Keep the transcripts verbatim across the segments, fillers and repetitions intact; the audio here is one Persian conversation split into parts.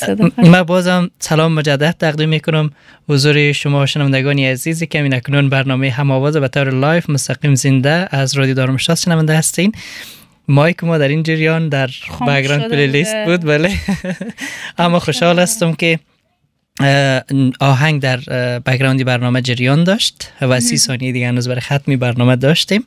من بازم سلام مجدد تقدیم میکنم حضور شما شنوندگان عزیزی که این اکنون برنامه هم‌آواز به طور لایف مستقیم زنده از رادیو دارمشتات شنونده هستین. مایک ما در این جریان در بک‌گراند پلیلیست بود، بله. اما خوشحال هستم که آهنگ در بک‌گراندی برنامه جریان داشت و سی ثانیه دیگه هنوز برای ختمی برنامه داشتیم.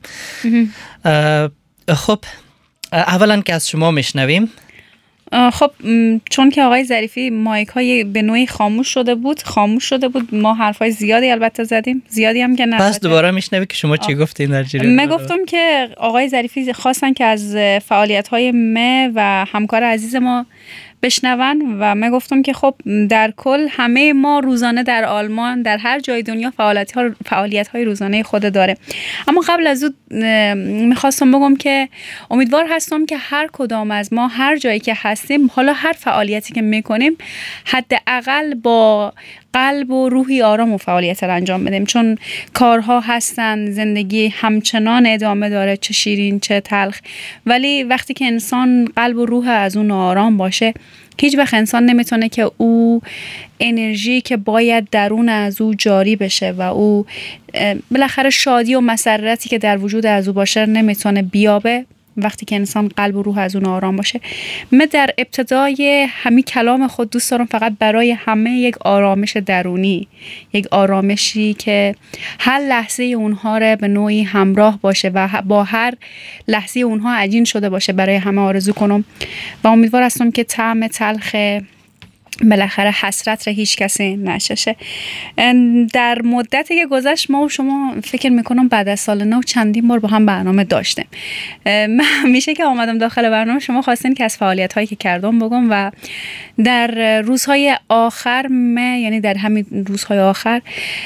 خب اولا که از شما میشنویم. خب چون که آقای ظریفی مایک های به نوعی خاموش شده بود خاموش شده بود ما حرفای زیادی البته زدیم، زیادی هم که نه. پس دوباره میشنوی که شما چی گفتین در جریان؟ من گفتم که آقای ظریفی خواستن که از فعالیت های ما و همکار عزیز ما بشنون و من گفتم که خب در کل همه ما روزانه در آلمان در هر جای دنیا فعالیت ها فعالیت های روزانه خود داره. اما قبل از اون میخواستم بگم که امیدوار هستم که هر کدام از ما هر جایی که هستیم، حالا هر فعالیتی که میکنیم، حداقل با قلب و روحی آرام و فعالیت را انجام بدیم، چون کارها هستن، زندگی همچنان ادامه داره، چه شیرین چه تلخ، ولی وقتی که انسان قلب و روح از اون آرام باشه، هیچ وقت انسان نمیتونه که او انرژی که باید درون از او جاری بشه و او بالاخره شادی و مسرتی که در وجود از او باشه نمیتونه بیابه وقتی که انسان قلب و روح از اون آرام باشه. من در ابتدای همین کلام خود دوست دارم فقط برای همه یک آرامش درونی، یک آرامشی که هر لحظه اونها رو به نوعی همراه باشه و با هر لحظه اونها عجین شده باشه برای همه آرزو کنم و امیدوار هستم که طعم تلخ بالاخره حسرت را هیچ کسی نچشه. در مدتی که گذشت ما و شما فکر میکنم بعد از سال نو چندین بار با هم برنامه داشتیم. من همیشه که آمدم داخل برنامه شما خواستین که از فعالیت هایی که کردم بگم و در روزهای آخر من، یعنی در همین روزهای آخر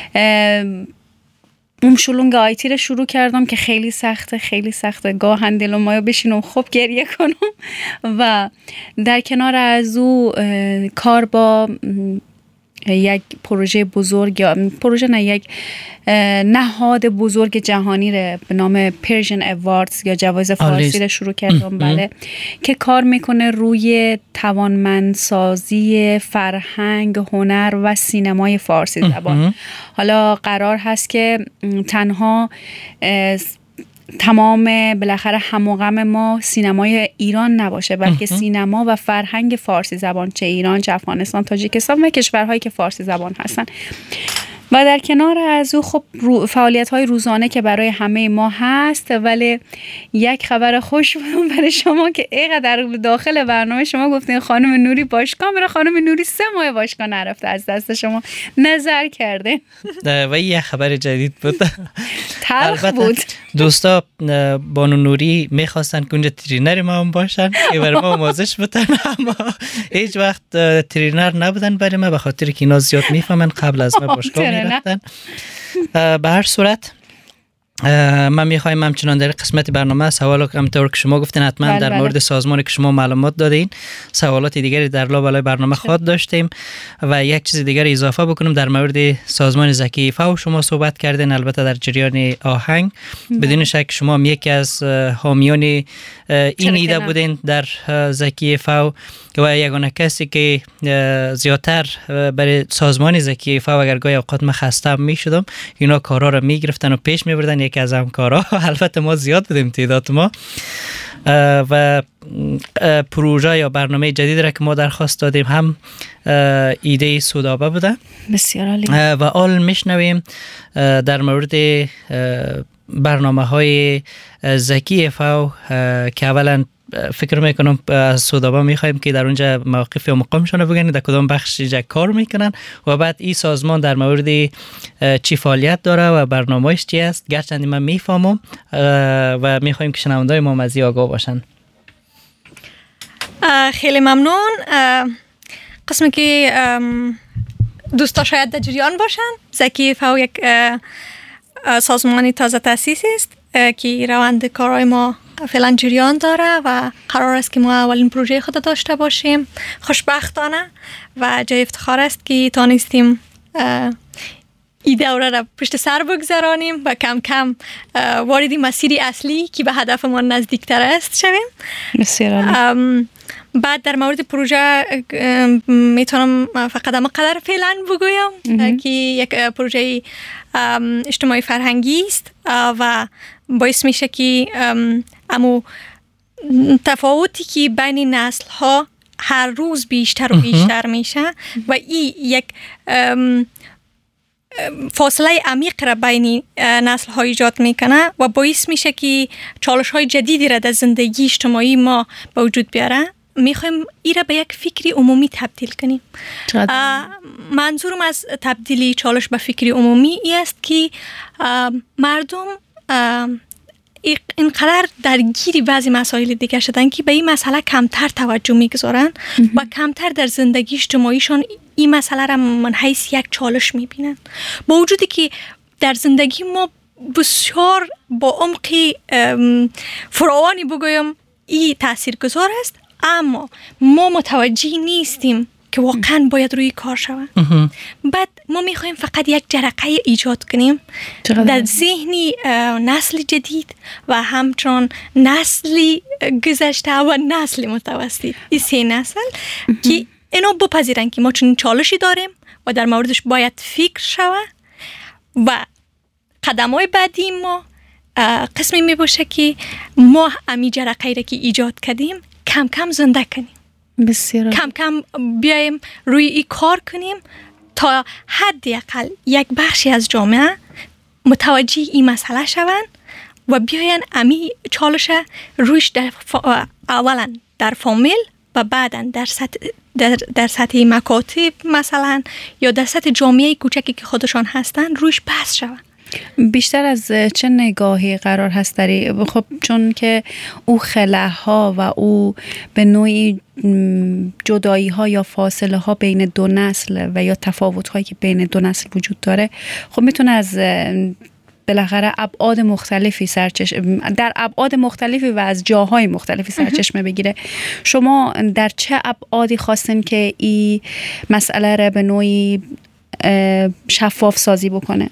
اون شلونگ آیتی رو شروع کردم که خیلی سخته خیلی سخته گاهن دل و مایا بشینم خوب گریه کنم و در کنار از او کار با یک پروژه بزرگ یا پروژه نه یک نهاد بزرگ جهانی رو به نام پرژن اواردز یا جوایز فارسی رو شروع کردم، بله، که کار میکنه روی توانمندسازی فرهنگ، هنر و سینمای فارسی زبان. حالا قرار هست که تنها تمام بالاخره هم و غم ما سینمای ایران نباشه، بلکه سینما و فرهنگ فارسی زبان، چه ایران چه افغانستان، تاجیکستان و کشورهایی که فارسی زبان هستن. و در کنار از او خب فعالیت های روزانه که برای همه ما هست، ولی یک خبر خوش بودم برای شما که اینقدر داخل برنامه شما گفتین خانم نوری باشگاه میره، خانم نوری سه ماه باشگاه نرفته، از دست شما نظر کرده و یه خبر جدید بود، تلخ بود. دوستا بانو نوری میخواستن که اونجا ترینر ما هم باشن که برای ما آموزش بدن، اما هیچ وقت ترینر نبودن برای ما، به خاطر که اینا زیاد میفهمن قبل از ما باشگاه میرفتن. به هر صورت من میخوایم همچنان در قسمت برنامه سوال که همطور که شما گفتین حتما بل در بله. مورد سازمانی که شما معلومات دادین، سوالات دیگری در لابلای برنامه خواهد داشتیم و یک چیز دیگر اضافه بکنم در مورد سازمان زکی ایفا شما صحبت کردین، البته در جریان آهنگ بدون شک شما هم یکی از حامیان این ایده بودین در زکی ایفا و یگانه کسی که زیادتر برای سازمان زکی ایفا اگر گاهی اوقات من خسته می شدم اینا کارا رو می گرفتن و پیش می بردن. یکی از هم کارا البته ما زیاد بودیم تعداد ما و پروژه یا برنامه جدید را که ما درخواست دادیم هم ایده سودابه بوده. بسیار عالی. و آل میشنویم در مورد برنامه های زکی ایفا که اولا فکر میکنم از سودابا میخوایم که در اونجا موقف یا مقامشون بگن در کدام بخش جا کار میکنن و بعد این سازمان در مورد چی فعالیت داره و برنامه‌اش چی است، گرچند من میفهمم و میخوایم که شنونده‌های ما از این آگاه باشن. خیلی ممنون. قسمی که دوستا شاید در جریان باشن، زکی ایفا یک سازمانی تازه تأسیس است که روند کارهای ما فعلا جریان داره و قرار است که ما اولین پروژه خود داشته باشیم خوشبختانه و جای افتخار است که تانستیم این دوره را پشت سر بگذرانیم و کم کم وارد مسیر اصلی که به هدف ما نزدیکتر است شویم. بسیار عالی. بعد در مورد پروژه میتونم فقط اما قدر فعلا بگویم که یک پروژه اجتماعی فرهنگی است و باعث میشه که امو تفاوتی که بین نسل ها هر روز بیشتر و بیشتر میشه و این یک فاصله عمیق را بین نسل ها ایجاد میکنه و باعث میشه که چالش های جدیدی را در زندگی اجتماعی ما به وجود بیاره. میخوایم این را به یک فکری عمومی تبدیل کنیم. منظورم از تبدیلی چالش به فکری عمومی ای است که مردم اینقدر درگیری بعضی مسائل دیگه شدن که به این مسئله کمتر توجه میگذارن و کمتر در زندگی اجتماعیشون این مسئله را من حیث یک چالش میبینن، با وجودی که در زندگی ما بسیار با عمقی فراوانی بگویم این تاثیرگذار است، اما ما متوجه نیستیم که واقعا باید روی کار شود. بعد ما میخوایم فقط یک جرقه ایجاد کنیم در ذهنی نسل جدید و همچنان نسلی گذشته و نسل متوسط، این سه نسل که اینو بپذیرن که ما چنین چالشی داریم و در موردش باید فکر شود و قدم‌های بعدی ما قسمی می باشه که ما امی جرقه را که ایجاد کردیم کم کم زنده کنیم، بسیار کم کم بیایم روی این کار کنیم تا حداقل یک بخشی از جامعه متوجه این مسئله شوند و بیاین امی چالش رویش در ف... اولا در فامیل و بعدا در سطح در, در سطح مکاتب مثلا یا در سطح جامعه کوچکی که خودشان هستن رویش بحث شوند. بیشتر از چه نگاهی قرار هست داری؟ خب چون که او خلاها و او به نوعی جدایی ها یا فاصله ها بین دو نسل و یا تفاوت هایی که بین دو نسل وجود داره خب میتونه از بالاخره ابعاد مختلفی سرچشمه در ابعاد مختلفی و از جاهای مختلفی سرچشمه بگیره. شما در چه ابعادی خواستین که این مسئله را به نوعی شفاف سازی بکنه؟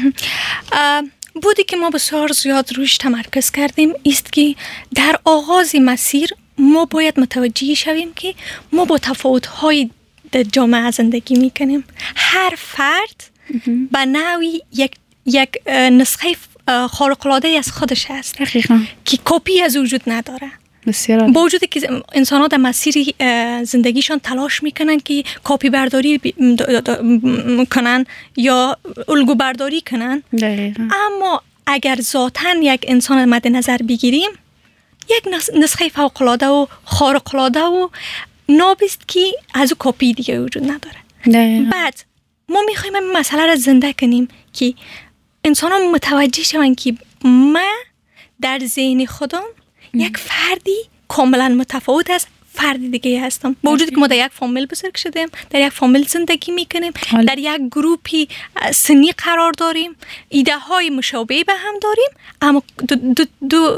بودی که ما بسیار زیاد روش تمرکز کردیم است که در آغاز مسیر ما باید متوجه شویم که ما با تفاوت‌های در جامعه زندگی میکنیم. هر فرد به نوعی یک یک نسخه خارق‌العاده از خودش هست دقیقاً که کپی از وجود نداره. بسیار با وجودی که انسان ها در مسیر زندگیشان تلاش میکنن که کپی برداری کنن یا الگو برداری کنن، دقیقا. اما اگر ذاتاً یک انسان مد نظر بگیریم یک نسخه فوق‌العاده و خارق‌العاده و نابست که از او کپی دیگه وجود نداره. دقیقا. بعد ما میخوایم این مسئله را زنده کنیم که انسان ها متوجه شون که من در ذهن خودم یک فردی کاملا متفاوت از فردی دیگه هستم، با وجودی که ما در یک فامیل بزرگ شدیم، در یک فامیل زندگی میکنیم، در یک گروپی سنی قرار داریم، ایده های مشابه به هم داریم، اما دو, دو, دو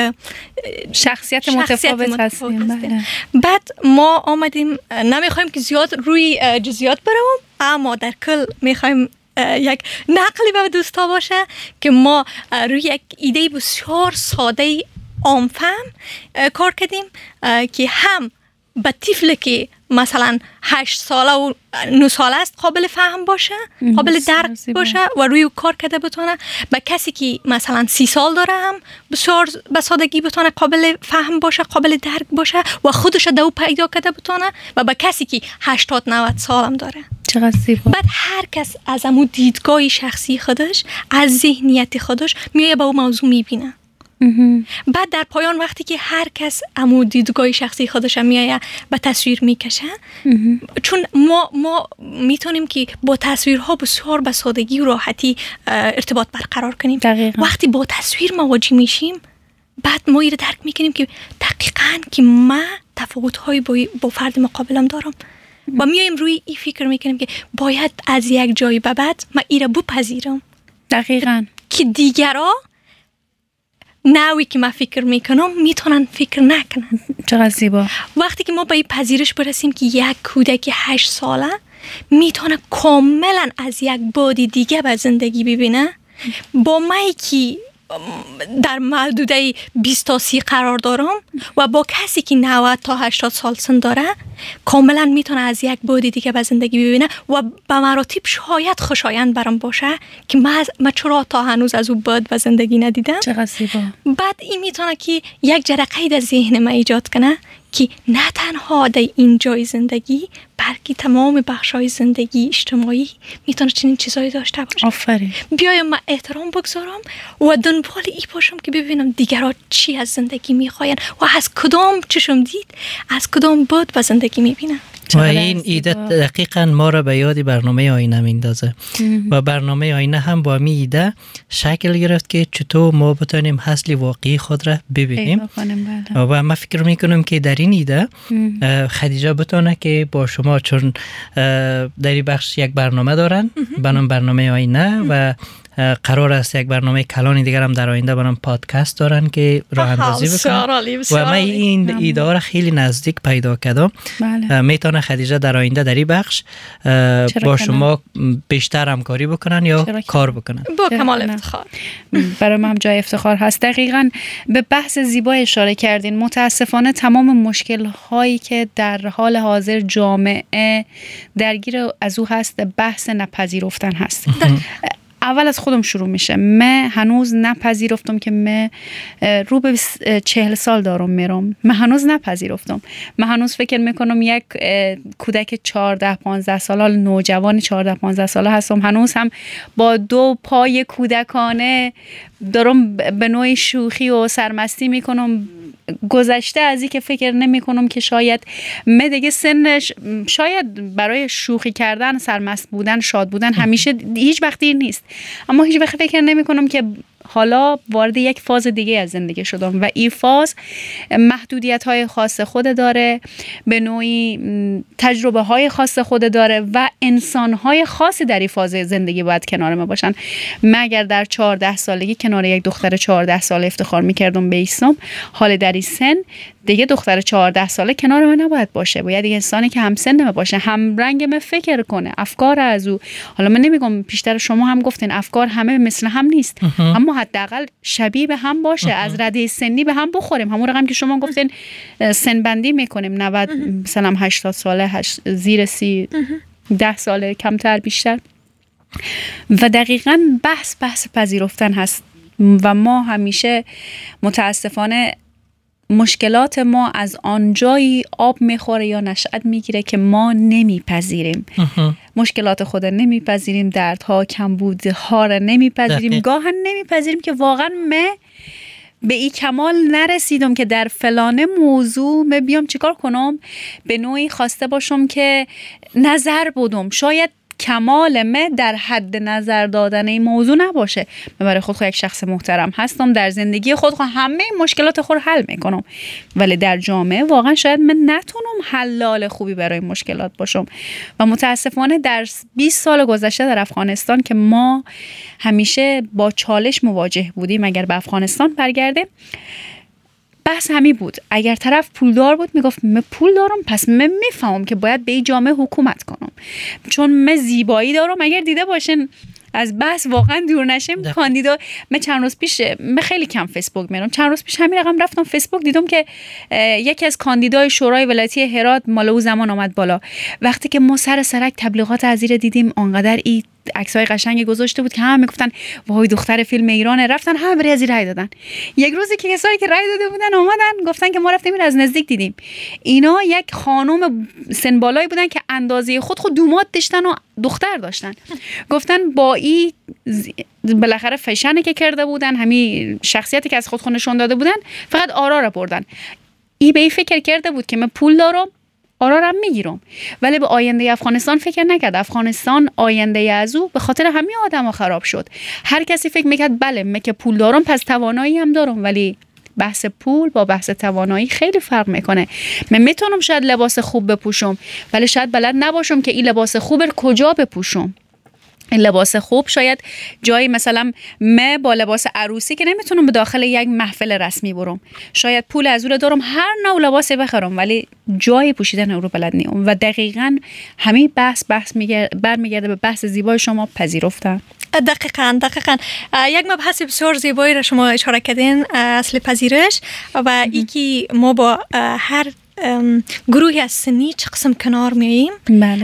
شخصیت متفاوت هستیم. بعد ما آمدیم، نمیخوایم که زیاد روی جزئیات بروم، اما در کل میخوایم یک نقلی به دوستا باشه که ما روی یک ایده بسیار ساده عام فهم کار کردیم که هم به طفل که مثلا هشت ساله و نه ساله است قابل فهم باشه، قابل درک باشه و روی کار کرده بتونه، به کسی که مثلا سی سال داره هم بسیار به سادگی بتونه قابل فهم باشه، قابل درک باشه و خودش دو پیدا کرده بتونه، و به کسی که هشتاد نود سال هم داره. چقدر زیبا. بعد هر کس از امو دیدگاه شخصی خودش، از ذهنیت خودش میایه به اون موضوع میبینه. بعد در پایان وقتی که هر کس امو دیدگاه شخصی خودش میایه به تصویر میکشه، چون ما ما میتونیم که با تصویرها بسیار به سادگی و راحتی ارتباط برقرار کنیم. دقیقا. وقتی با تصویر مواجه میشیم بعد ما اینو درک میکنیم که دقیقاً که من تفاوت‌های با, با فرد مقابلم دارم و میایم روی این فکر میکنیم که باید از یک جایی به بعد من ایره بپذیرم. دقیقاً. که دیگرها نوعی که من فکر میکنم میتونن فکر نکنن. چقدر زیبا. وقتی که ما به این پذیرش برسیم که یک کودک هشت ساله میتونه کاملا از یک بعد دیگه به زندگی ببینه، با مایی که در محدوده بیست تا سی قرار دارم و با کسی که نود تا هشتاد سال سن داره کاملا میتونه از یک بعد دیگه به زندگی ببینه و به مراتب شاید خوشایند برام باشه که من چرا تا هنوز از اون بعد به زندگی ندیدم. چقدر زیبا. بعد این میتونه که یک جرقه در ذهن من ایجاد کنه که نه تنها در این جای زندگی بلکه تمام بخشای زندگی اجتماعی میتونه چنین چیزایی داشته باشه. آفرین. بیایم من احترام بگذارم و دنبال ای باشم که ببینم دیگرها چی از زندگی میخواین و از کدام چشم دید از کدام بود به زندگی میبینن. و این ایده دقیقا ما را به یاد برنامه آینه میندازه و برنامه آینه هم با می ایده شکل گرفت که چطور ما بتونیم اصل واقعی خود را ببینیم. و من فکر میکنم که در این ایده خدیجه بتونه که با شما، چون در این بخش یک برنامه دارن به نام برنامه آینه و قرار است یک برنامه کلانی دیگر هم در آینده برام پادکست دارن که راه اندازی بکنن و من این ایده ها را خیلی نزدیک پیدا کردم. بله. میتونه خدیجه در آینده در این بخش با شما بیشتر همکاری بکنن یا کار بکنن. با کمال افتخار. برای من هم جای افتخار هست. دقیقاً به بحث زیبا اشاره کردین. متاسفانه تمام مشکل هایی که در حال حاضر جامعه درگیر از او هست بحث نپذیرفتن هست. اول از خودم شروع میشه. من هنوز نپذیرفتم که من رو به چهل سال دارم میرم. من هنوز نپذیرفتم. من هنوز فکر میکنم یک کودک چهارده پانزده ساله، نوجوان چهارده پانزده ساله هستم. هنوز هم با دو پای کودکانه دارم به نوعی شوخی و سرمستی میکنم. گذشته از این که فکر نمی کنم که شاید من دیگه سنش شاید برای شوخی کردن، سرمست بودن، شاد بودن همیشه هیچ وقتی نیست، اما هیچ وقت فکر نمی کنم که حالا وارد یک فاز دیگه از زندگی شدم و این فاز محدودیت های خاص خود داره، به نوعی تجربه های خاص خود داره و انسان های خاصی در این فاز زندگی باید کنار ما باشن. من اگر در چهارده سالگی کنار یک دختر چهارده ساله افتخار میکردم به ایستم، حال در این سن دیگه دختر چهارده ساله کنار من نباید باشه. باید یک انسانی که هم سن من باشه، هم رنگ من فکر کنه، افکار از او. حالا من نمیگم، پیشتر شما هم گفتین افکار همه مثل هم نیست، اما حداقل شبیه به هم باشه. از رده سنی به هم بخوریم. همون رقم که شما گفتین سن بندی میکنیم، نود مثلا هشتاد ساله، هشت، زیر سی، ده ساله، کمتر بیشتر. و دقیقاً بحث بحث پذیرفتن هست و ما همیشه متاسفانه مشکلات ما از آنجایی آب میخوره یا نشأت میگیره که ما نمیپذیریم. مشکلات خود نمیپذیریم، دردها، کمبودها را نمیپذیریم، گاهن نمیپذیریم که واقعا من به این کمال نرسیدم که در فلانه موضوع من بیام چیکار کنم، به نوعی خواسته باشم که نظر بدم. شاید کمال من در حد نظر دادن این موضوع نباشه. من برای خود خود یک شخص محترم هستم، در زندگی خود خود همه مشکلات خود حل میکنم، ولی در جامعه واقعا شاید من نتونم حلال خوبی برای مشکلات باشم. و متاسفانه در بیست سال گذشته در افغانستان که ما همیشه با چالش مواجه بودیم، اگر به افغانستان برگرده بحث همی بود. اگر طرف پولدار بود میگفت من پول دارم، پس من میفهمم که باید به این جامعه حکومت کنم، چون من زیبایی دارم. اگر دیده باشین از بحث واقعا دور نشیم، کاندیدا، من چند روز پیش، من خیلی کم فیسبوک میرم، چند روز پیش همین رقم رفتم فیسبوک، دیدم که یکی از کاندیدای شورای ولایتی هرات مال او زمان آمد بالا. وقتی که ما سر سرک تبلیغات ازیر دیدیم، آنقدر ای عکسای قشنگی گذاشته بود که همه میگفتن وای دختر فیلم ایرانه، رفتن همه برای ازیر رای دادن. یک روزی که کسایی که رای داده بودن اومدن گفتن که ما رفتیم این از نزدیک دیدیم، اینا یک خانم سن بالایی بودن که اندازه خود خود دومات داشتن و دختر داشتن. گفتن با این بالاخره فیشنی که کرده بودن، همین شخصیتی که از خود خود نشون داده بودن، فقط آرا را بردن. ای به این فکر کرده بود که من پول دارم، آرارم میگیرم، ولی به آینده افغانستان فکر نکرد. افغانستان آینده از او به خاطر همین آدم ها خراب شد. هر کسی فکر میکرد بله من که پول دارم پس توانایی هم دارم، ولی بحث پول با بحث توانایی خیلی فرق میکنه. من میتونم شاید لباس خوب بپوشم، ولی شاید بلد نباشم که این لباس خوب رو کجا بپوشم. این لباس خوب شاید جایی، مثلا من با لباس عروسی که نمیتونم به داخل یک محفل رسمی برم، شاید پول از اون دارم هر نوع لباسی بخرم، ولی جای پوشیدن اون رو بلد نیم. و دقیقاً همین بحث بحث میگرده برمیگرده به بحث زیبای شما، پذیرفتن. دقیقاً دقیقاً یک مبحث بسیار زیبایی را شما اشاره کردین، اصل پذیرش و ای که ما با هر گروهی از سنی چه قسم کنار میاییم. بله.